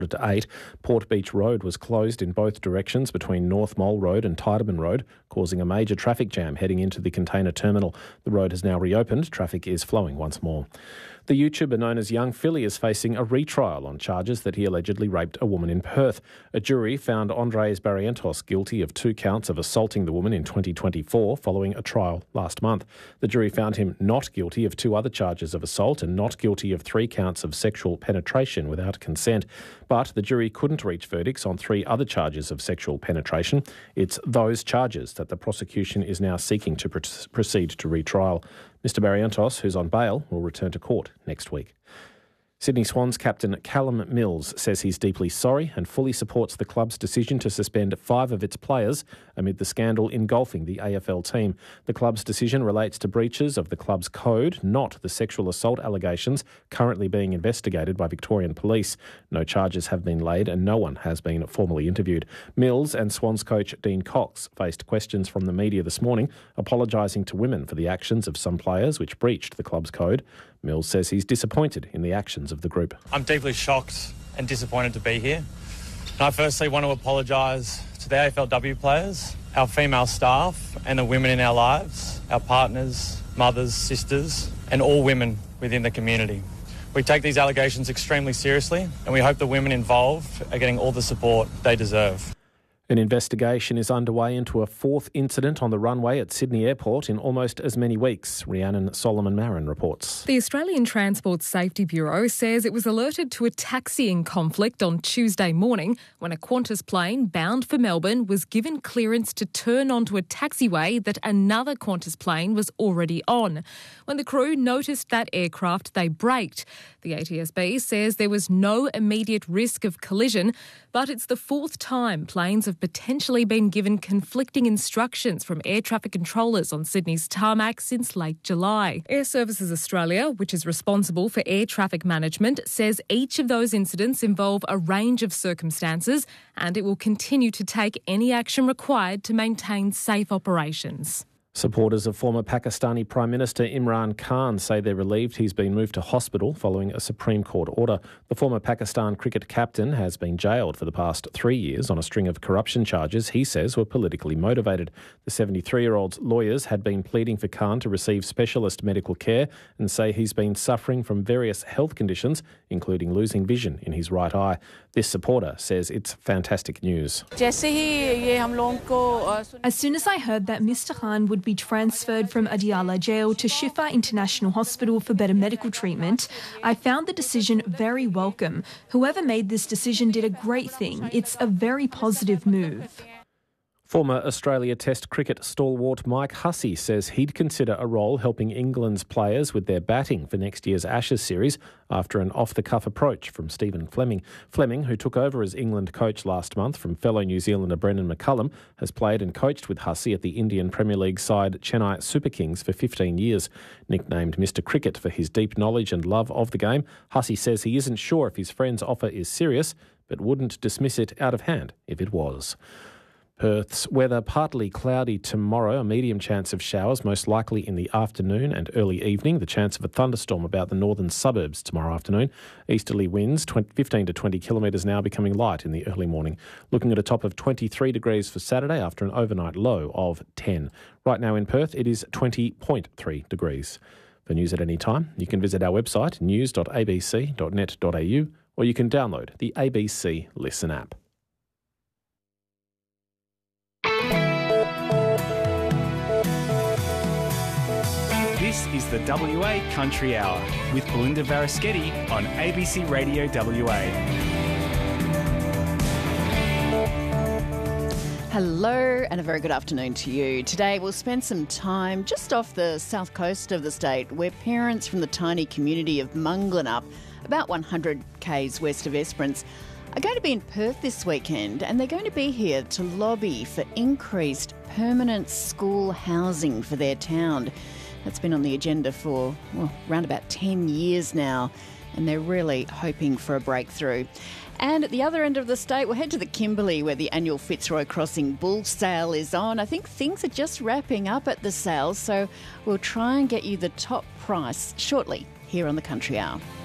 at 8. Port Beach Road was closed in both directions between North Mole Road and Tyderman Road, causing a major traffic jam heading into the container terminal. The road has now reopened. Traffic is flowing once more. The YouTuber known as Young Philly is facing a retrial on charges that he allegedly raped a woman in Perth. A jury found Andres Barrientos guilty of 2 counts of assaulting the woman in 2024 following a trial last month. The jury found him not guilty of 2 other charges of assault and not guilty of 3 counts of sexual penetration without consent. But the jury couldn't reach verdicts on 3 other charges of sexual penetration. It's those charges that the prosecution is now seeking to proceed to retrial. Mr Barrientos, who's on bail, will return to court next week. Sydney Swans captain Callum Mills says he's deeply sorry and fully supports the club's decision to suspend 5 of its players amid the scandal engulfing the AFL team. The club's decision relates to breaches of the club's code, not the sexual assault allegations currently being investigated by Victorian Police. No charges have been laid and no one has been formally interviewed. Mills and Swans coach Dean Cox faced questions from the media this morning, apologising to women for the actions of some players which breached the club's code. Mills says he's disappointed in the actions of the group. I'm deeply shocked and disappointed to be here. And I firstly want to apologise to the AFLW players, our female staff and the women in our lives, our partners, mothers, sisters and all women within the community. We take these allegations extremely seriously and we hope the women involved are getting all the support they deserve. An investigation is underway into a 4th incident on the runway at Sydney Airport in almost as many weeks. Rhiannon Solomon-Marin reports. The Australian Transport Safety Bureau says it was alerted to a taxiing conflict on Tuesday morning when a Qantas plane bound for Melbourne was given clearance to turn onto a taxiway that another Qantas plane was already on. When the crew noticed that aircraft, they braked. The ATSB says there was no immediate risk of collision, but it's the 4th time planes have potentially been given conflicting instructions from air traffic controllers on Sydney's tarmac since late July. Air Services Australia, which is responsible for air traffic management, says each of those incidents involve a range of circumstances and it will continue to take any action required to maintain safe operations. Supporters of former Pakistani Prime Minister Imran Khan say they're relieved he's been moved to hospital following a Supreme Court order. The former Pakistan cricket captain has been jailed for the past 3 years on a string of corruption charges he says were politically motivated. The 73-year-old's lawyers had been pleading for Khan to receive specialist medical care and say he's been suffering from various health conditions, including losing vision in his right eye. This supporter says it's fantastic news. As soon as I heard that Mr Khan would be transferred from Adiala Jail to Shifa International Hospital for better medical treatment, I found the decision very welcome. Whoever made this decision did a great thing. It's a very positive move. Former Australia Test cricket stalwart Mike Hussey says he'd consider a role helping England's players with their batting for next year's Ashes series after an off-the-cuff approach from Stephen Fleming. Fleming, who took over as England coach last month from fellow New Zealander Brendan McCullum, has played and coached with Hussey at the Indian Premier League side Chennai Super Kings for 15 years. Nicknamed Mr Cricket for his deep knowledge and love of the game, Hussey says he isn't sure if his friend's offer is serious, but wouldn't dismiss it out of hand if it was. Perth's weather partly cloudy tomorrow, a medium chance of showers, most likely in the afternoon and early evening. The chance of a thunderstorm about the northern suburbs tomorrow afternoon. Easterly winds 15 to 20 kilometres now, becoming light in the early morning. Looking at a top of 23 degrees for Saturday after an overnight low of 10. Right now in Perth, it is 20.3 degrees. For news at any time, you can visit our website, news.abc.net.au, or you can download the ABC Listen app. This is the WA Country Hour with Belinda Varaschetti on ABC Radio WA. Hello and a very good afternoon to you. Today we'll spend some time just off the south coast of the state where parents from the tiny community of Munglanup, about 100 k's west of Esperance, are going to be in Perth this weekend and they're going to be here to lobby for increased permanent school housing for their town. That's been on the agenda for around about 10 years now, and they're really hoping for a breakthrough. And at the other end of the state, we'll head to the Kimberley where the annual Fitzroy Crossing Bull Sale is on. I think things are just wrapping up at the sale, so we'll try and get you the top price shortly here on the Country Hour.